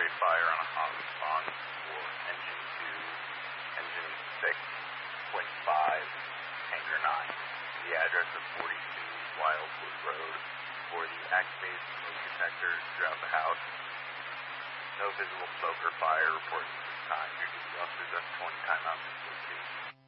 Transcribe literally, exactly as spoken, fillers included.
a fire on a hot response for engine two, engine six point five, hangar nine. The address of forty-two Wildwood Road for the activated smoke detectors throughout the house. No visible smoke or fire reports at this time. Your duty officers have twenty timeouts.